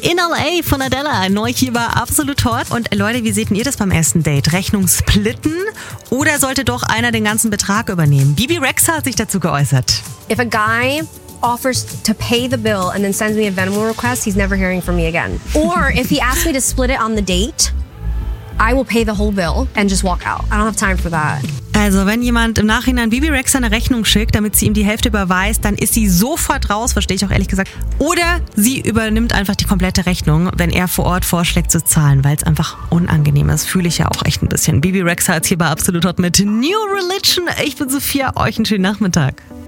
in LA von Adele. Neu hier bei Absolut Hot. Und Leute, wie seht ihr das beim ersten Date? Rechnung splitten oder sollte doch einer den ganzen Betrag übernehmen? Bibi Rexha hat sich dazu geäußert. If a guy offers to pay the bill and then sends me a Venmo request, he's never hearing from me again. Or if he asks me to split it on the date, I will pay the whole bill and just walk out. I don't have time for that. Also wenn jemand im Nachhinein Bibi Rexha eine Rechnung schickt, damit sie ihm die Hälfte überweist, dann ist sie sofort raus, verstehe ich auch ehrlich gesagt. Oder sie übernimmt einfach die komplette Rechnung, wenn er vor Ort vorschlägt zu zahlen, weil es einfach unangenehm ist. Fühle ich ja auch echt ein bisschen. Bibi Rexha jetzt hier bei Absolut Hot mit New Religion. Ich bin Sophia, euch einen schönen Nachmittag.